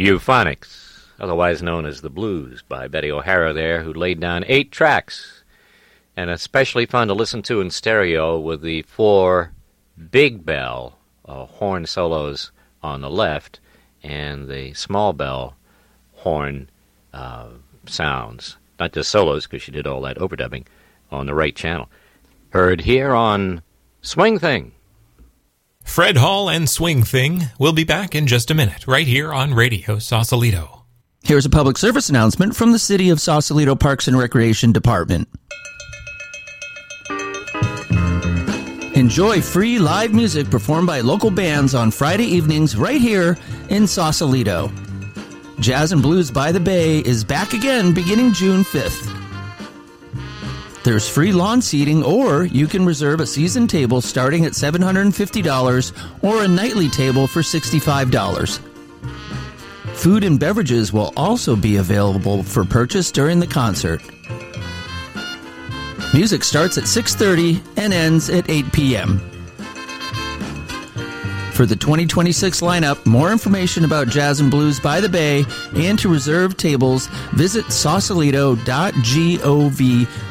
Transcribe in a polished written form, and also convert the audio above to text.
Euphonics, otherwise known as the Blues, by Betty O'Hara there, who laid down 8 tracks, and especially fun to listen to in stereo with the 4 big bell horn solos on the left and the small bell horn sounds, not just solos, because she did all that overdubbing, on the right channel. Heard here on Swing Thing. Fred Hall and Swing Thing will be back in just a minute, right here on Radio Sausalito. Here's a public service announcement from the City of Sausalito Parks and Recreation Department. Enjoy free live music performed by local bands on Friday evenings right here in Sausalito. Jazz and Blues by the Bay is back again beginning June 5th. There's free lawn seating, or you can reserve a season table starting at $750 or a nightly table for $65. Food and beverages will also be available for purchase during the concert. Music starts at 6:30 and ends at 8 p.m. For the 2026 lineup, more information about Jazz and Blues by the Bay and to reserve tables, visit sausalito.gov